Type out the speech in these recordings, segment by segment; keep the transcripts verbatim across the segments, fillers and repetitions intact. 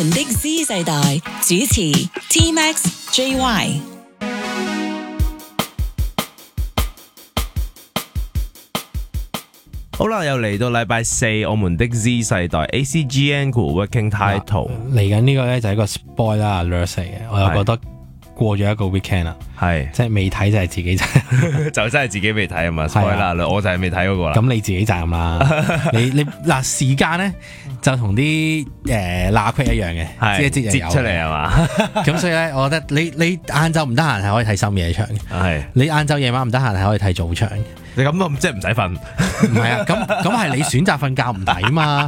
們的 Z 世代主持 T Max J Y。 好啦，又嚟到禮拜四，我們的 Z 世代 A C G N Working Title 嚟緊呢個咧就係一個 spoiler alert 嚟嘅，我又覺得過咗一個 weekend 啦， 係即係未睇就係自己責就真係自己未睇啊嘛 spoiler，我就係未睇嗰個啦。 咁你自己責任啦，你你嗱時間咧就同啲誒罅隙一樣嘅， 係即係擠出嚟係嘛？ 咁所以咧，我覺得你你晏晝唔得閒係可以睇深夜場嘅， 係你晏晝夜晚唔得閒係可以睇早場嘅。 你咁都即係唔使瞓， 唔係啊，咁咁係你選擇瞓覺唔睇嘛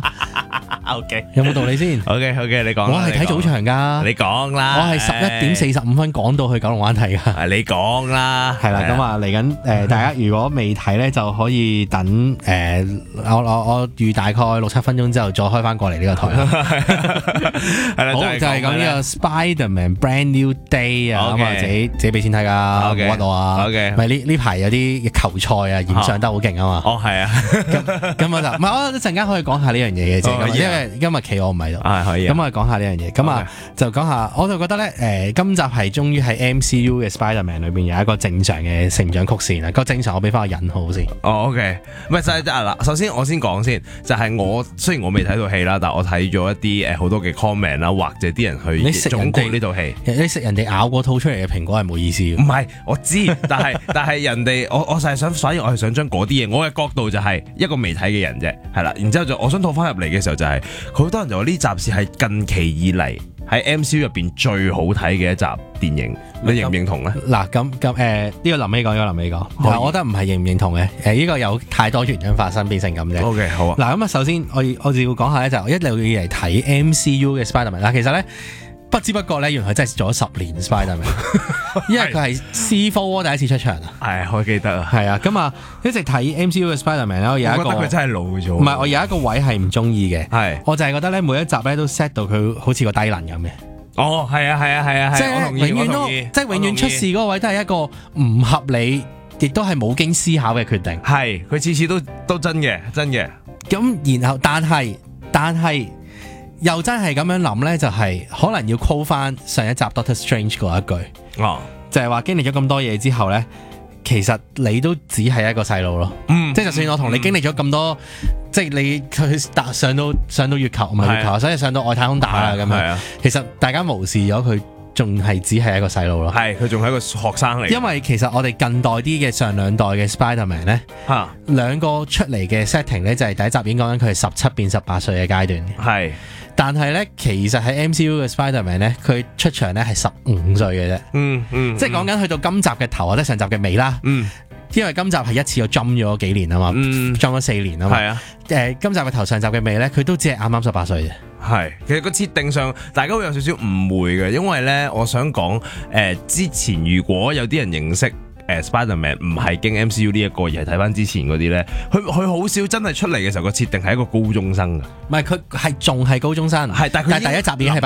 ？OK， 有冇道理先 ？OK OK，你講。 我係睇早場㗎， 你講啦。 我係十一點四十五分趕到去九龍灣睇㗎。 係你講啦。 係啦，咁啊嚟緊誒，大家如果未睇咧，就可以等誒、呃，我我我預大概六七分鐘之後再開翻過嚟呢個台。 係啦， 好就係講呢個 Spider-Man Brand New Day 啊，咁啊自己自己俾錢睇㗎，冇屈我啊。 OK， 咪呢呢排有啲球賽啊，染上得好勁啊嘛。 哦，係啊。 咁咁我就唔係，我一陣間可以講下呢樣嘢嘅啫，因為因為企我唔喺度。 係可以。 咁我講下呢樣嘢，咁啊就講下，我就覺得咧誒，今集係終於喺 M C U 嘅 Spider-Man 裏邊有一個正常嘅成長曲線啊。個正常我俾翻個引號先。 哦 ，OK，唔係就係嗱，首先我先講先，就係我雖然我未睇到戲啦，但我睇咗一啲誒好多嘅 comment 啦，或者啲人去你食人哋呢套戲， 你食人哋咬過吐出嚟嘅蘋果係冇意思嘅。 唔係，我知，但係但係人哋我我就係想，反而我係想將嗰啲嘢，我嘅角度就係一個未睇嘅人啫，係啦，然之後就我想套翻入嚟嘅時候就係、是，佢好多人就話呢集是係近期以嚟喺 M C U 入邊最好睇嘅一集電影，你認唔認同咧？ 嗱咁咁誒呢個臨尾講，呢個臨尾講，但係我覺得唔係認唔認同嘅，誒呢個有太多原因發生變成咁啫。 OK 好啊。 嗱咁啊，首先我我就要講下咧，就一路以嚟睇 M C U 嘅 Spider-Man 嗱，其實咧不知不覺咧，原來佢真係做咗十年 Spider-Man， 因為佢係 Civil War 第一次出場啊。 係，我記得啊。 係啊，咁啊一直睇 M C U 嘅 Spider-Man 咧，我有一個我覺得佢真係老咗。 唔係，我有一個位係唔中意嘅， 係我就係覺得咧每一集咧都 set 到佢好似個低能咁嘅。 哦，係啊，係啊，係啊， 即係永遠都，即係永遠出事嗰個位都係一個唔合理，亦都係冇經思考嘅決定。 係，佢次次都都真嘅，真嘅。 咁然後，但係但係又真係咁樣諗咧，就係、是、可能要 call 翻上一集 Doctor Strange 嗰一句， 哦，就係話經歷咗咁多嘢之後咧，其實你都只係一個細路咯。 嗯， 即係就算我同你經歷咗咁多，嗯、即係你佢搭上到上到月球唔係月球，所以上到外太空打啦咁樣。其實大家無視咗佢，仲係只係一個細路咯。 係，佢仲係一個學生嚟。 因為其實我哋近代啲嘅上兩代嘅 Spider-Man 咧，嚇兩個出嚟嘅 setting 咧，就係第一集已經講緊佢係十七變十八歲嘅階段。係。但係咧，其實喺 M C U 嘅 Spider-Man 咧，佢出場咧係十五歲嘅啫。嗯嗯，即係講緊去到今集嘅頭或者上集嘅尾啦。嗯，因為今集係一次過 jump 咗幾年啊嘛，嗯 jump 咗四年啊嘛。係啊，誒，今集嘅頭上集嘅尾咧，佢都只係啱啱十八歲啫。 係，其實個設定上，大家會有少少誤會嘅，因為咧，我想講誒、呃，之前如果有啲人認識。誒 Spider-Man 唔係經 M C U 呢一個，而係睇翻之前嗰啲咧，佢佢好少真係出嚟嘅時候個設定係一個高中生嘅， 唔係佢係仲係高中生， 係但係佢第一集已經係